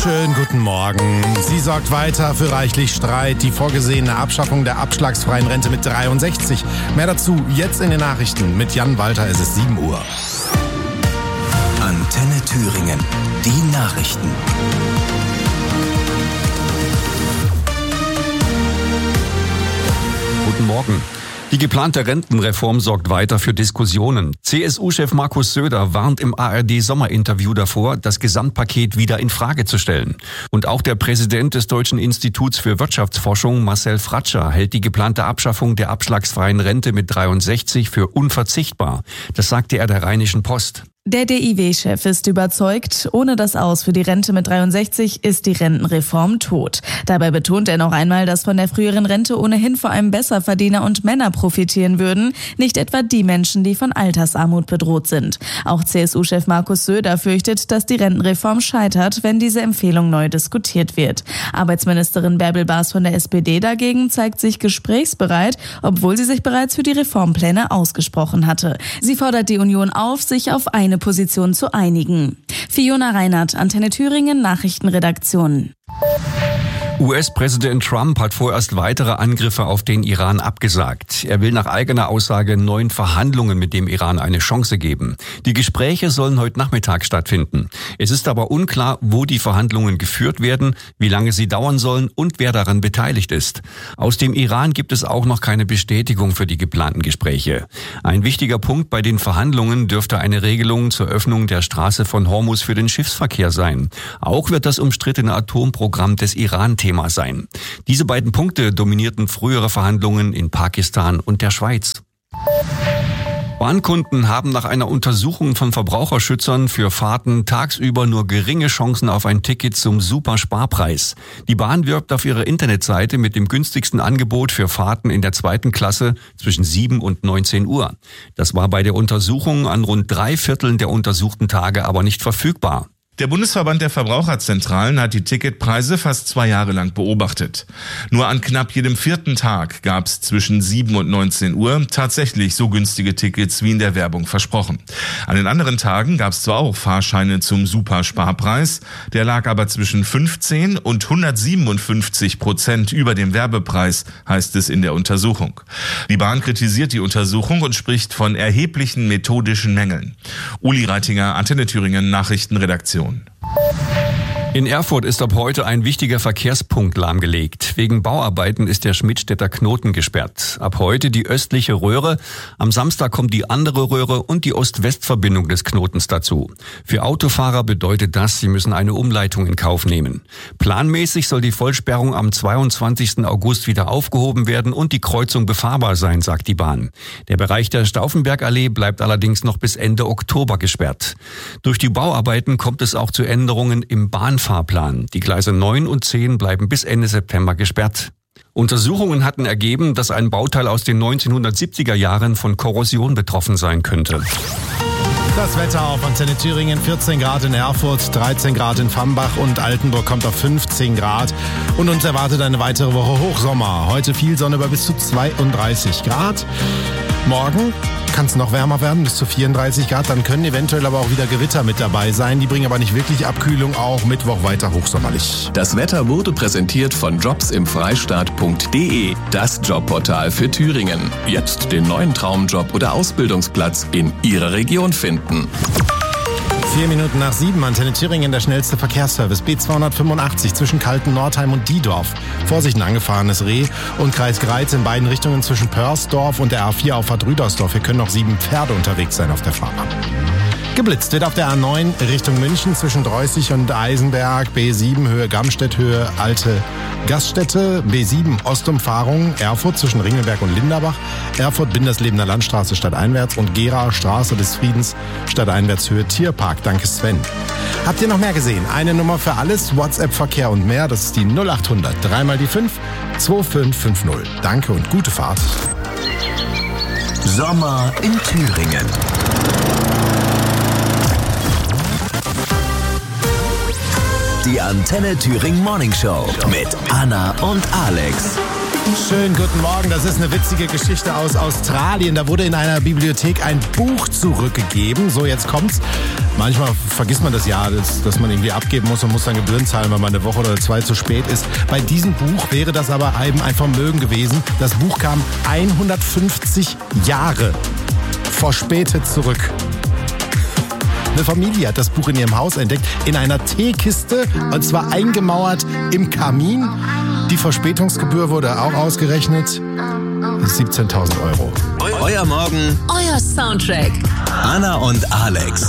Schönen guten Morgen. Sie sorgt weiter für reichlich Streit. Die vorgesehene Abschaffung der abschlagsfreien Rente mit 63. Mehr dazu jetzt in den Nachrichten. Mit Jan Walter ist es 7 Uhr. Antenne Thüringen. Die Nachrichten. Guten Morgen. Die geplante Rentenreform sorgt weiter für Diskussionen. CSU-Chef Markus Söder warnt im ARD-Sommerinterview davor, das Gesamtpaket wieder in Frage zu stellen. Und auch der Präsident des Deutschen Instituts für Wirtschaftsforschung, Marcel Fratscher, hält die geplante Abschaffung der abschlagsfreien Rente mit 63 für unverzichtbar. Das sagte er der Rheinischen Post. Der DIW-Chef ist überzeugt, ohne das Aus für die Rente mit 63 ist die Rentenreform tot. Dabei betont er noch einmal, dass von der früheren Rente ohnehin vor allem Besserverdiener und Männer profitieren würden, nicht etwa die Menschen, die von Altersarmut bedroht sind. Auch CSU-Chef Markus Söder fürchtet, dass die Rentenreform scheitert, wenn diese Empfehlung neu diskutiert wird. Arbeitsministerin Bärbel Baas von der SPD dagegen zeigt sich gesprächsbereit, obwohl sie sich bereits für die Reformpläne ausgesprochen hatte. Sie fordert die Union auf, sich auf eine Position zu einigen. Fiona Reinhardt, Antenne Thüringen, Nachrichtenredaktion. US-Präsident Trump hat vorerst weitere Angriffe auf den Iran abgesagt. Er will nach eigener Aussage neuen Verhandlungen mit dem Iran eine Chance geben. Die Gespräche sollen heute Nachmittag stattfinden. Es ist aber unklar, wo die Verhandlungen geführt werden, wie lange sie dauern sollen und wer daran beteiligt ist. Aus dem Iran gibt es auch noch keine Bestätigung für die geplanten Gespräche. Ein wichtiger Punkt bei den Verhandlungen dürfte eine Regelung zur Öffnung der Straße von Hormuz für den Schiffsverkehr sein. Auch wird das umstrittene Atomprogramm des Iran Thema sein. Diese beiden Punkte dominierten frühere Verhandlungen in Pakistan und der Schweiz. Bahnkunden haben nach einer Untersuchung von Verbraucherschützern für Fahrten tagsüber nur geringe Chancen auf ein Ticket zum Supersparpreis. Die Bahn wirbt auf ihrer Internetseite mit dem günstigsten Angebot für Fahrten in der 2. Klasse zwischen 7 und 19 Uhr. Das war bei der Untersuchung an rund 3/4 der untersuchten Tage aber nicht verfügbar. Der Bundesverband der Verbraucherzentralen hat die Ticketpreise fast 2 Jahre lang beobachtet. Nur an knapp jedem 4. Tag gab es zwischen 7 und 19 Uhr tatsächlich so günstige Tickets wie in der Werbung versprochen. An den anderen Tagen gab es zwar auch Fahrscheine zum Supersparpreis, der lag aber zwischen 15 und 157% über dem Werbepreis, heißt es in der Untersuchung. Die Bahn kritisiert die Untersuchung und spricht von erheblichen methodischen Mängeln. Uli Reitinger, Antenne Thüringen, Nachrichtenredaktion. In Erfurt ist ab heute ein wichtiger Verkehrspunkt lahmgelegt. Wegen Bauarbeiten ist der Schmidtstädter Knoten gesperrt. Ab heute die östliche Röhre. Am Samstag kommt die andere Röhre und die Ost-West-Verbindung des Knotens dazu. Für Autofahrer bedeutet das, sie müssen eine Umleitung in Kauf nehmen. Planmäßig soll die Vollsperrung am 22. August wieder aufgehoben werden und die Kreuzung befahrbar sein, sagt die Bahn. Der Bereich der Stauffenbergallee bleibt allerdings noch bis Ende Oktober gesperrt. Durch die Bauarbeiten kommt es auch zu Änderungen im Bahnfahrplan. Die Gleise 9 und 10 bleiben bis Ende September gesperrt. Untersuchungen hatten ergeben, dass ein Bauteil aus den 1970er Jahren von Korrosion betroffen sein könnte. Das Wetter auf Antenne Thüringen: 14 Grad in Erfurt, 13 Grad in Vambach und Altenburg kommt auf 15 Grad. Und uns erwartet eine weitere Woche Hochsommer. Heute viel Sonne bei bis zu 32 Grad. Morgen kann es noch wärmer werden, bis zu 34 Grad. Dann können eventuell aber auch wieder Gewitter mit dabei sein. Die bringen aber nicht wirklich Abkühlung, auch Mittwoch weiter hochsommerlich. Das Wetter wurde präsentiert von jobsimfreistaat.de, das Jobportal für Thüringen. Jetzt den neuen Traumjob oder Ausbildungsplatz in Ihrer Region finden. 4 Minuten nach 7, Antenne Thüringen, der schnellste Verkehrsservice. B285 zwischen Kalten-Nordheim und Diedorf. Vorsicht, ein angefahrenes Reh. Und Kreis Greiz in beiden Richtungen zwischen Pörsdorf und der A4 Auffahrt Rüdersdorf. Hier können noch 7 Pferde unterwegs sein auf der Fahrbahn. Geblitzt wird auf der A9 Richtung München zwischen Dreußig und Eisenberg, B7 Höhe Gamstedt, Höhe Alte Gaststätte, B7 Ostumfahrung, Erfurt zwischen Ringelberg und Linderbach, Erfurt Binderslebener Landstraße stadteinwärts und Gera Straße des Friedens stadteinwärts Höhe Tierpark. Danke Sven. Habt ihr noch mehr gesehen? Eine Nummer für alles, WhatsApp-Verkehr und mehr, das ist die 0800 3 mal die 5 2550. Danke und gute Fahrt. Sommer in Thüringen. Die Antenne Thüringen Morning Show mit Anna und Alex. Schönen guten Morgen, das ist eine witzige Geschichte aus Australien. Da wurde in einer Bibliothek ein Buch zurückgegeben. So, jetzt kommt's. Manchmal vergisst man das ja, dass man irgendwie abgeben muss und muss dann Gebühren zahlen, weil man eine Woche oder 2 zu spät ist. Bei diesem Buch wäre das aber eben ein Vermögen gewesen. Das Buch kam 150 Jahre verspätet zurück. Eine Familie hat das Buch in ihrem Haus entdeckt, in einer Teekiste, und zwar eingemauert im Kamin. Die Verspätungsgebühr wurde auch ausgerechnet. 17.000 Euro. Euer Morgen, euer Soundtrack. Anna und Alex.